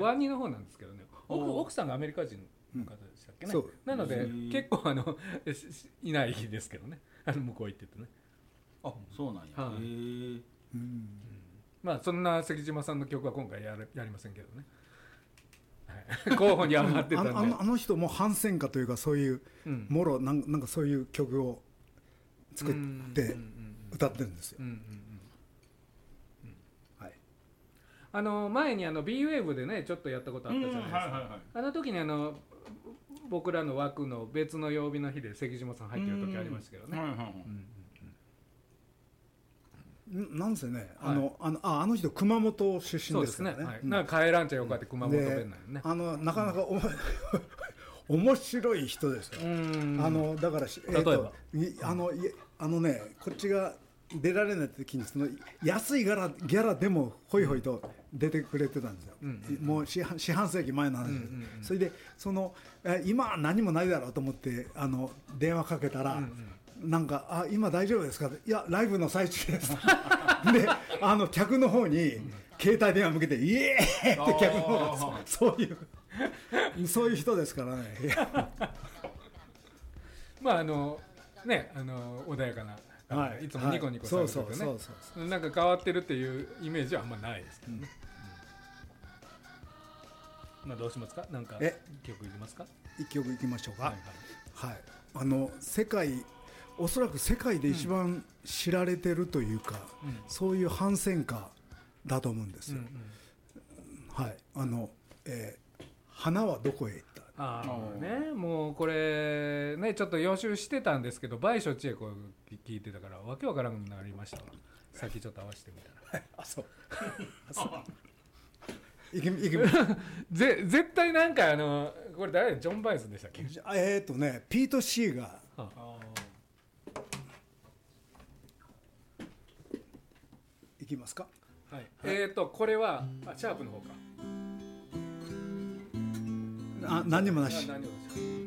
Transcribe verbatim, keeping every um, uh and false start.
ワニの方なんですけどね、奥, 奥さんがアメリカ人の方でしたっけね、 うん、 なので結構あのいないですけどね、あの向こう行っててね。 あ、そうなんや、はい、へえ、 うん、まあそんな関島さんの曲は今回 や, るやりませんけどね、はい、候補に上がってたんであの、あの人も反戦歌というかそういう、うん、もろなんなんかそういう曲を作って歌ってるんですよ。 あの前にあの B ウェーブでねちょっとやったことあったじゃないですか、はいはいはい、あの時にあの僕らの枠の別の曜日の日で関島さん入ってる時ありましたけどね、はいはいはい、 うん、なんせね、あの、はい、あのああの人熊本出身ですからね。そうですね、はい、うん、 なんか帰らんちゃよかって熊本弁なんよね。 あのなかなかお、うん、面白い人ですよ。あのだから、えー、とあのあのねこっちが出られない時にその安いギャラ、ギャラでもホイホイと出てくれてたんですよ、うんうん、もう四半、四半世紀前の話です、うんうんうん、それでその今は何もないだろうと思ってあの電話かけたら、うんうん、なんかあ今大丈夫ですか、いやライブの最中ですであの客の方に携帯電話向けてイエーイって客の方がそういうそういう人ですからねまああのねあの穏やかな、はい、いつもニコニコされててね、なんか変わってるっていうイメージはあんまないですけどね、うんうん、まあどうしますか、なんか曲いきますか、 一曲いきましょうか、はいはいはい、あの世界おそらく世界で一番知られてるというか、うん、そういう反戦歌だと思うんですよ、うんうん、はい、あの、えー、花はどこへ行った、 ああね、もうこれねちょっと予習してたんですけど倍所千恵子聞いてたからわけわからんようになりましたわ、さっきちょっと合わせてみたらあそういきいきぜ絶対なんかあのこれ誰ジョン・バイスでしたっけ、 えーっとねピート・シーが、はあ、いきますか、 はい、えーっとこれはあシャープの方か、 あ何にもなし。 何にもなし